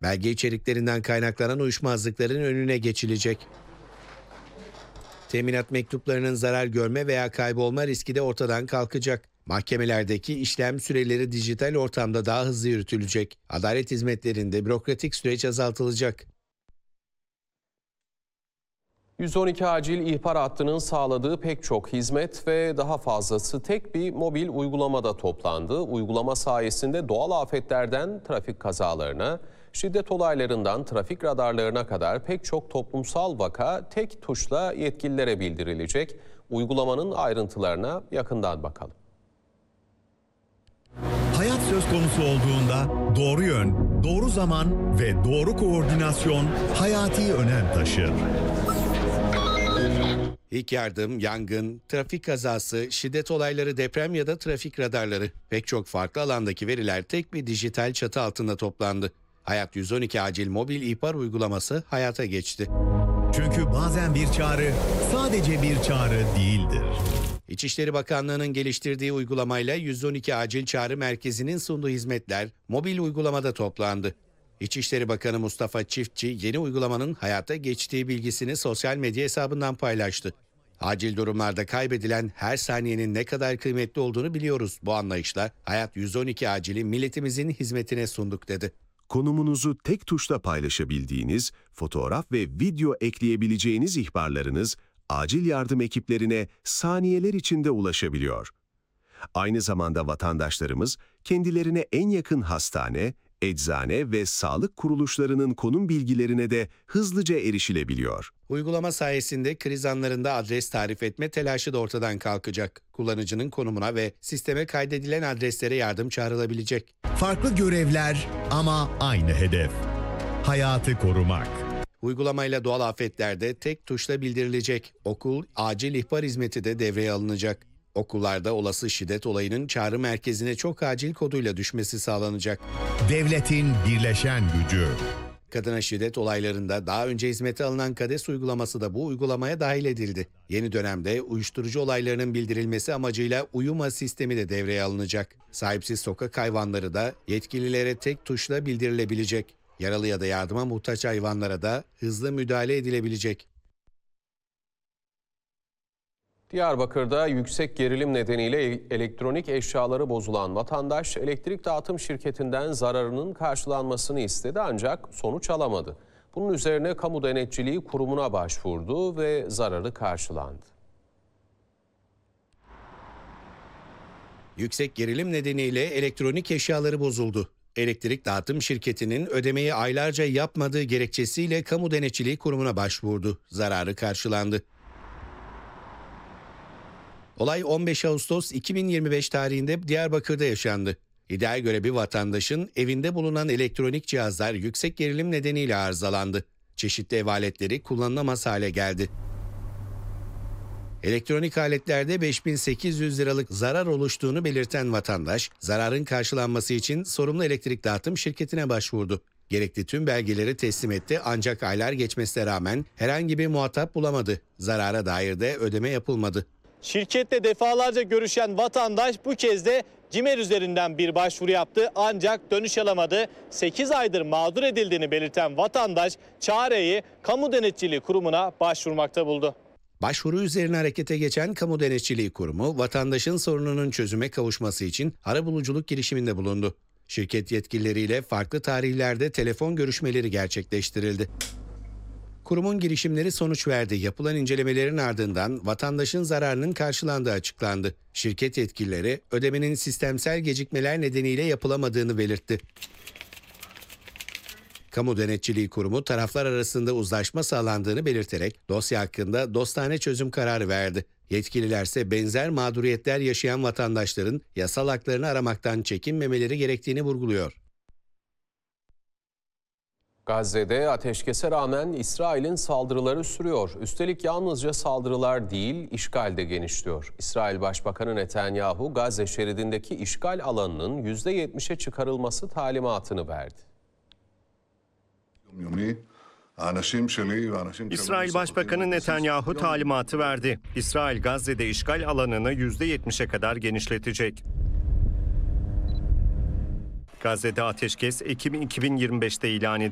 Belge içeriklerinden kaynaklanan uyuşmazlıkların önüne geçilecek. Teminat mektuplarının zarar görme veya kaybolma riski de ortadan kalkacak. Mahkemelerdeki işlem süreleri dijital ortamda daha hızlı yürütülecek. Adalet hizmetlerinde bürokratik süreç azaltılacak. 112 acil ihbar hattının sağladığı pek çok hizmet ve daha fazlası tek bir mobil uygulamada toplandı. Uygulama sayesinde doğal afetlerden trafik kazalarına, şiddet olaylarından trafik radarlarına kadar pek çok toplumsal vaka tek tuşla yetkililere bildirilecek. Uygulamanın ayrıntılarına yakından bakalım. Hayat söz konusu olduğunda doğru yön, doğru zaman ve doğru koordinasyon hayati önem taşır. İlk yardım, yangın, trafik kazası, şiddet olayları, deprem ya da trafik radarları. Pek çok farklı alandaki veriler tek bir dijital çatı altında toplandı. Hayat 112 acil mobil ihbar uygulaması hayata geçti. Çünkü bazen bir çağrı sadece bir çağrı değildir. İçişleri Bakanlığı'nın geliştirdiği uygulamayla 112 acil çağrı merkezinin sunduğu hizmetler mobil uygulamada toplandı. İçişleri Bakanı Mustafa Çiftçi yeni uygulamanın hayata geçtiği bilgisini sosyal medya hesabından paylaştı. Acil durumlarda kaybedilen her saniyenin ne kadar kıymetli olduğunu biliyoruz. Bu anlayışla Hayat 112 acili milletimizin hizmetine sunduk dedi. Konumunuzu tek tuşla paylaşabildiğiniz, fotoğraf ve video ekleyebileceğiniz ihbarlarınız acil yardım ekiplerine saniyeler içinde ulaşabiliyor. Aynı zamanda vatandaşlarımız kendilerine en yakın hastane, eczane ve sağlık kuruluşlarının konum bilgilerine de hızlıca erişilebiliyor. Uygulama sayesinde kriz anlarında adres tarif etme telaşı da ortadan kalkacak. Kullanıcının konumuna ve sisteme kaydedilen adreslere yardım çağrılabilecek. Farklı görevler ama aynı hedef. Hayatı korumak. Uygulamayla doğal afetlerde tek tuşla bildirilecek. Okul, acil ihbar hizmeti de devreye alınacak. Okullarda olası şiddet olayının çağrı merkezine çok acil koduyla düşmesi sağlanacak. Devletin birleşen gücü. Kadına şiddet olaylarında daha önce hizmete alınan KADES uygulaması da bu uygulamaya dahil edildi. Yeni dönemde uyuşturucu olaylarının bildirilmesi amacıyla UYUMA sistemi de devreye alınacak. Sahipsiz sokak hayvanları da yetkililere tek tuşla bildirilebilecek. Yaralı ya da yardıma muhtaç hayvanlara da hızlı müdahale edilebilecek. Diyarbakır'da yüksek gerilim nedeniyle elektronik eşyaları bozulan vatandaş elektrik dağıtım şirketinden zararının karşılanmasını istedi ancak sonuç alamadı. Bunun üzerine Kamu Denetçiliği Kurumu'na başvurdu ve zararı karşılandı. Yüksek gerilim nedeniyle elektronik eşyaları bozuldu. Elektrik dağıtım şirketinin ödemeyi aylarca yapmadığı gerekçesiyle Kamu Denetçiliği Kurumu'na başvurdu. Zararı karşılandı. Olay 15 Ağustos 2025 tarihinde Diyarbakır'da yaşandı. İddiaya göre bir vatandaşın evinde bulunan elektronik cihazlar yüksek gerilim nedeniyle arızalandı. Çeşitli ev aletleri kullanılamaz hale geldi. Elektronik aletlerde 5.800 liralık zarar oluştuğunu belirten vatandaş, zararın karşılanması için sorumlu elektrik dağıtım şirketine başvurdu. Gerekli tüm belgeleri teslim etti ancak aylar geçmesine rağmen herhangi bir muhatap bulamadı. Zarara dair de ödeme yapılmadı. Şirkette defalarca görüşen vatandaş bu kez de CİMER üzerinden bir başvuru yaptı ancak dönüş alamadı. 8 aydır mağdur edildiğini belirten vatandaş çareyi Kamu Denetçiliği Kurumu'na başvurmakta buldu. Başvuru üzerine harekete geçen Kamu Denetçiliği Kurumu, vatandaşın sorununun çözüme kavuşması için arabuluculuk girişiminde bulundu. Şirket yetkilileriyle farklı tarihlerde telefon görüşmeleri gerçekleştirildi. Kurumun girişimleri sonuç verdi. Yapılan incelemelerin ardından vatandaşın zararının karşılandığı açıklandı. Şirket yetkilileri ödemenin sistemsel gecikmeler nedeniyle yapılamadığını belirtti. Kamu Denetçiliği Kurumu taraflar arasında uzlaşma sağlandığını belirterek dosya hakkında dostane çözüm kararı verdi. Yetkililerse benzer mağduriyetler yaşayan vatandaşların yasal haklarını aramaktan çekinmemeleri gerektiğini vurguluyor. Gazze'de ateşkese rağmen İsrail'in saldırıları sürüyor. Üstelik yalnızca saldırılar değil, işgal de genişliyor. İsrail Başbakanı Netanyahu, Gazze şeridindeki işgal alanının %70'e çıkarılması talimatını verdi. İsrail Başbakanı Netanyahu talimatı verdi. İsrail Gazze'de işgal alanını %70'e kadar genişletecek. Gazze'de ateşkes Ekim 2025'te ilan edildi.